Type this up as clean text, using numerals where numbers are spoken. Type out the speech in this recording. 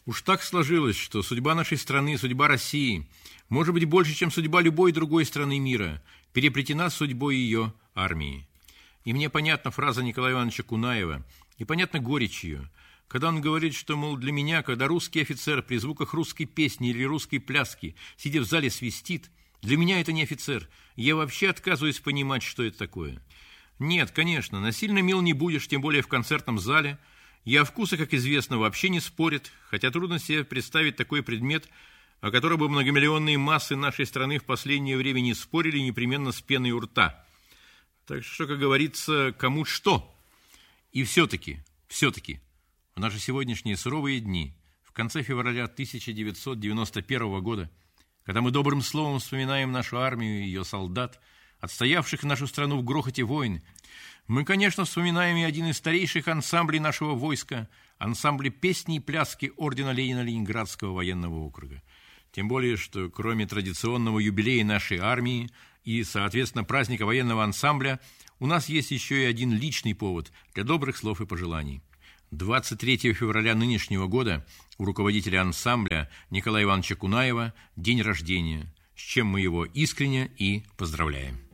Уж так сложилось, что судьба нашей страны, судьба России, может быть больше, чем судьба любой другой страны мира, переплетена с судьбой ее армии. И мне понятна фраза Николая Ивановича Кунаева, и понятна горечь ее, когда он говорит, что, мол, для меня, когда русский офицер при звуках русской песни или русской пляски, сидя в зале, свистит, для меня это не офицер, я вообще отказываюсь понимать, что это такое. Нет, конечно, насильно мил не будешь, тем более в концертном зале, и о вкусах, как известно, вообще не спорят, хотя трудно себе представить такой предмет, о котором бы многомиллионные массы нашей страны в последнее время не спорили непременно с пеной у рта. Так что, как говорится, кому что. И все-таки, в наши сегодняшние суровые дни, в конце февраля 1991 года, когда мы добрым словом вспоминаем нашу армию и ее солдат, отстоявших нашу страну в грохоте войн, мы, конечно, вспоминаем и один из старейших ансамблей нашего войска, ансамбль песни и пляски ордена Ленина Ленинградского военного округа. Тем более, что кроме традиционного юбилея нашей армии и, соответственно, праздника военного ансамбля, у нас есть еще и один личный повод для добрых слов и пожеланий. 23 февраля нынешнего года у руководителя ансамбля Николая Ивановича Кунаева день рождения, с чем мы его искренне и поздравляем.